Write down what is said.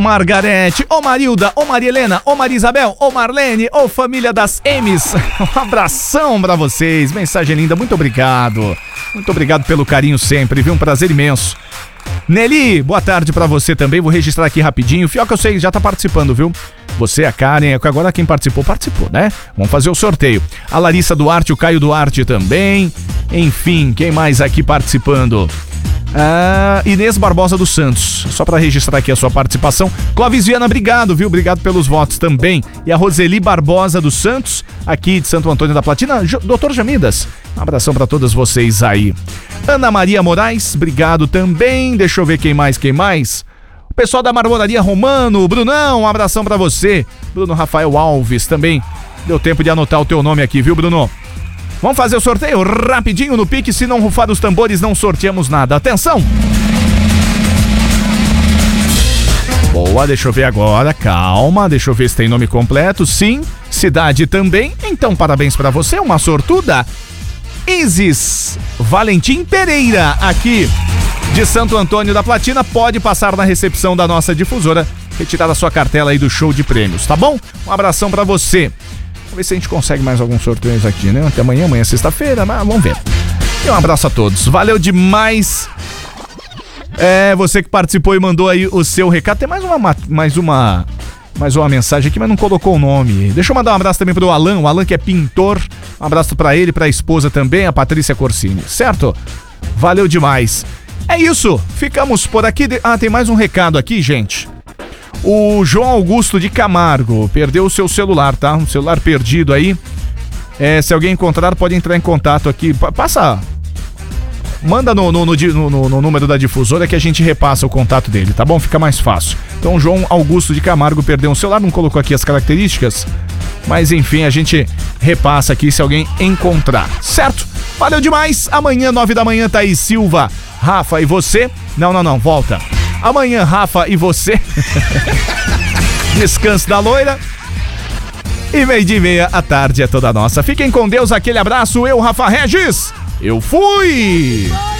Margarete, ô Marilda, ô Maria Helena, ô Maria Isabel, ô Marlene, ô família das M's. Um abração pra vocês, mensagem linda, muito obrigado. Muito obrigado pelo carinho sempre, viu? Um prazer imenso. Nelly, boa tarde pra você também, vou registrar aqui rapidinho. Fioca, eu sei, já tá participando, viu? Você, a Karen, agora quem participou, né? Vamos fazer o sorteio. A Larissa Duarte, o Caio Duarte também. Enfim, quem mais aqui participando? Inês Barbosa dos Santos, só para registrar aqui a sua participação. Clóvis Viana, obrigado, viu? Obrigado pelos votos também. E a Roseli Barbosa dos Santos, aqui de Santo Antônio da Platina. Doutor Jamidas, um abração para todas vocês aí. Ana Maria Moraes, obrigado também. Deixa eu ver quem mais. O pessoal da Marmoraria Romano, Brunão, um abração para você. Bruno Rafael Alves também. Deu tempo de anotar o teu nome aqui, viu, Bruno? Vamos fazer o sorteio rapidinho no pique, se não rufar os tambores não sorteamos nada. Atenção! Boa, deixa eu ver agora, calma, deixa eu ver se tem nome completo. Sim, cidade também, então parabéns pra você, uma sortuda. Isis Valentim Pereira, aqui de Santo Antônio da Platina, pode passar na recepção da nossa difusora, retirar a sua cartela aí do show de prêmios, tá bom? Um abração pra você. Vamos ver se a gente consegue mais alguns sorteios aqui, né? Até amanhã é sexta-feira, mas vamos ver. E um abraço a todos. Valeu demais. Você que participou e mandou aí o seu recado. Tem mais uma mensagem aqui, mas não colocou o nome. Deixa eu mandar um abraço também pro Alan, o Alan que é pintor. Um abraço pra ele, pra esposa também, a Patrícia Corsini, certo? Valeu demais. É isso, ficamos por aqui. Tem mais um recado aqui, gente. O João Augusto de Camargo perdeu o seu celular, tá? Um celular perdido aí. Se alguém encontrar, pode entrar em contato aqui. Manda no número da difusora que a gente repassa o contato dele, tá bom? Fica mais fácil. Então, o João Augusto de Camargo perdeu um celular, não colocou aqui as características, mas enfim, a gente repassa aqui se alguém encontrar, certo? Valeu demais. Amanhã, 9 da manhã, Thaís Silva, Rafa e você. Não, volta. Amanhã, Rafa e você. Descanso da loira. E 12:30 a tarde é toda nossa. Fiquem com Deus, aquele abraço. Eu, Rafa Regis, eu fui!